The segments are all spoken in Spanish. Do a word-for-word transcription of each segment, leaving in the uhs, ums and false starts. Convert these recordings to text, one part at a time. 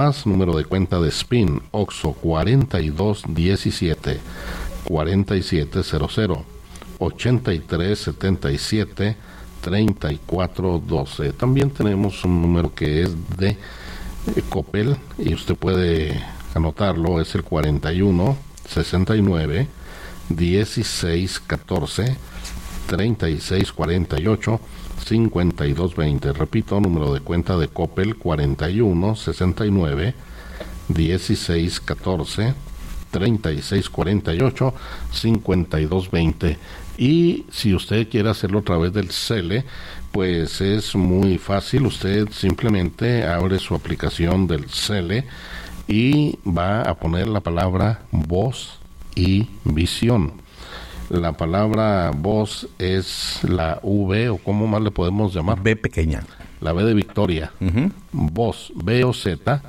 número de cuenta de S P I N, OXXO cuarenta y dos diecisiete cuarenta y siete cero cero, ochenta y tres setenta y siete treinta y cuatro doce. También tenemos un número que es de eh, Coppel y usted puede anotarlo, es el cuarenta y uno sesenta y nueve dieciséis catorce treinta y seis cuarenta y ocho cincuenta y dos veinte. Repito, número de cuenta de Coppel cuarenta y uno sesenta y nueve dieciséis catorce treinta y seis cuarenta y ocho cincuenta y dos veinte. Y si usted quiere hacerlo a través del Cele, pues es muy fácil. Usted simplemente abre su aplicación del Cele y va a poner la palabra voz y visión. La palabra voz es la V, o ¿cómo más le podemos llamar? B pequeña. La B de Victoria. Uh-huh. Voz, B o Z,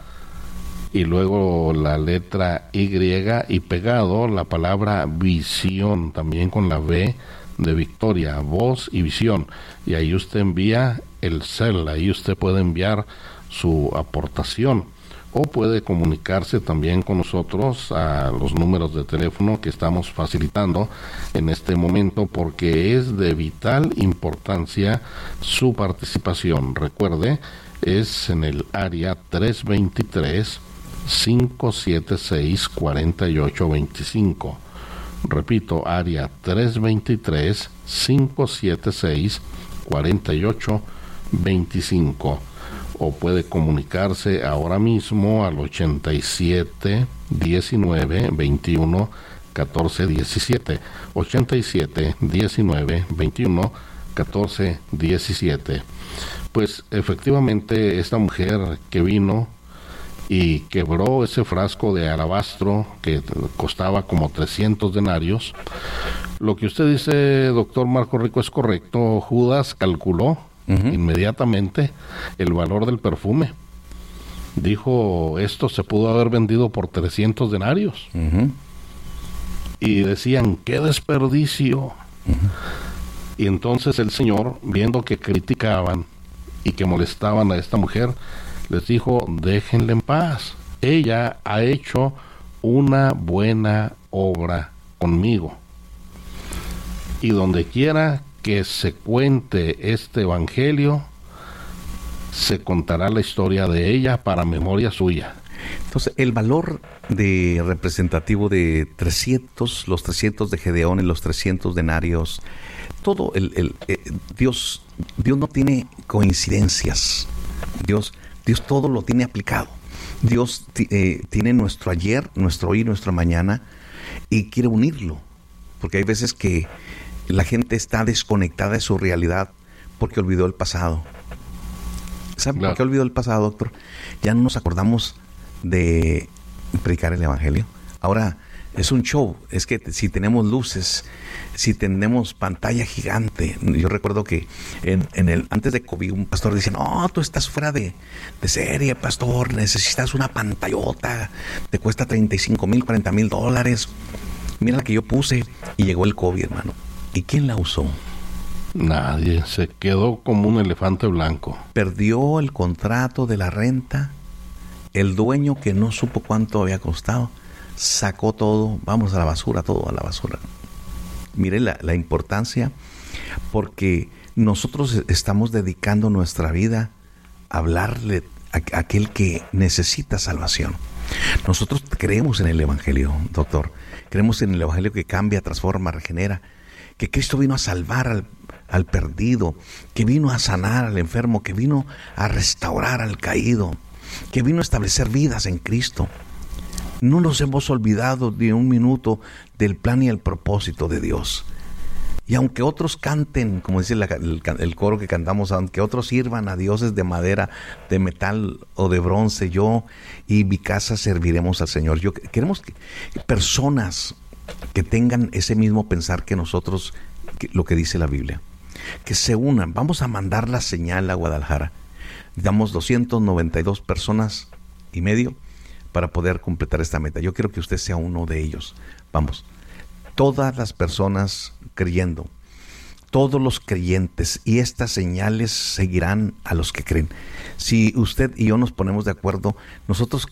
y luego la letra Y, y pegado la palabra visión, también con la V de Victoria, voz y visión. Y ahí usted envía el cel, ahí usted puede enviar su aportación. O puede comunicarse también con nosotros a los números de teléfono que estamos facilitando en este momento, porque es de vital importancia su participación. Recuerde, es en el área tres dos tres, cinco siete seis, cuatro ocho dos cinco. Repito, área tres dos tres, cinco siete seis, cuatro ocho dos cinco. O puede comunicarse ahora mismo al ochenta y siete diecinueve veintiuno catorce diecisiete, ochenta y siete diecinueve veintiuno catorce diecisiete. Pues efectivamente esta mujer que vino y quebró ese frasco de alabastro que costaba como trescientos denarios, lo que usted dice, doctor Marco Rico, es correcto. Judas calculó Uh-huh. inmediatamente el valor del perfume. Dijo, esto se pudo haber vendido por trescientos denarios. Uh-huh. Y decían, qué desperdicio. Uh-huh. Y entonces el Señor, viendo que criticaban y que molestaban a esta mujer, les dijo, déjenla en paz. Ella ha hecho una buena obra conmigo. Y donde quiera que se cuente este evangelio, se contará la historia de ella para memoria suya. Entonces, el valor de representativo de trescientos, los trescientos de Gedeón y los trescientos denarios, todo el, el eh, Dios, Dios no tiene coincidencias. Dios, Dios todo lo tiene aplicado. Dios eh, tiene nuestro ayer, nuestro hoy, nuestro mañana, y quiere unirlo, porque hay veces que la gente está desconectada de su realidad porque olvidó el pasado. ¿Sabe claro. por qué olvidó el pasado, doctor? Ya no nos acordamos de predicar el evangelio. Ahora es un show. Es que si tenemos luces, si tenemos pantalla gigante. Yo recuerdo que en, en el antes de COVID un pastor decía, no, tú estás fuera de, de serie, pastor, necesitas una pantallota, te cuesta treinta y cinco mil, cuarenta mil dólares. Mira la que yo puse. Y llegó el COVID, hermano. ¿Y quién la usó? Nadie. Se quedó como un elefante blanco. Perdió el contrato de la renta. El dueño, que no supo cuánto había costado, sacó todo. Vamos a la basura, todo a la basura. Mire la, la importancia, porque nosotros estamos dedicando nuestra vida a hablarle a, a aquel que necesita salvación. Nosotros creemos en el evangelio, doctor. Creemos en el evangelio que cambia, transforma, regenera. Que Cristo vino a salvar al, al perdido, que vino a sanar al enfermo, que vino a restaurar al caído, que vino a establecer vidas en Cristo. No nos hemos olvidado de un minuto del plan y el propósito de Dios. Y aunque otros canten, como dice la, el, el coro que cantamos, aunque otros sirvan a dioses de madera, de metal o de bronce, yo y mi casa serviremos al Señor. Yo queremos que personas que tengan ese mismo pensar que nosotros, que, lo que dice la Biblia, que se unan. Vamos a mandar la señal a Guadalajara. Damos doscientas noventa y dos personas y medio para poder completar esta meta. Yo quiero que usted sea uno de ellos. Vamos, todas las personas creyendo, todos los creyentes, y estas señales seguirán a los que creen. Si usted y yo nos ponemos de acuerdo, nosotros